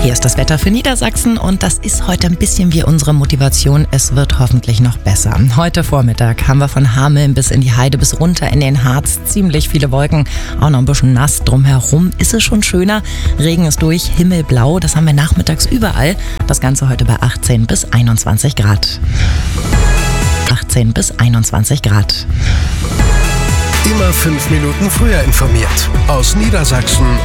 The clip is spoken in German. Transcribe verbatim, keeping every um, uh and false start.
Hier ist das Wetter für Niedersachsen und das ist heute ein bisschen wie unsere Motivation. Es wird hoffentlich noch besser. Heute Vormittag haben wir von Hameln bis in die Heide bis runter in den Harz ziemlich viele Wolken. Auch noch ein bisschen nass drumherum. Ist es schon schöner. Regen ist durch, himmelblau. Das haben wir nachmittags überall. Das Ganze heute bei achtzehn bis einundzwanzig Grad. achtzehn bis einundzwanzig Grad. Immer fünf Minuten früher informiert. Aus Niedersachsen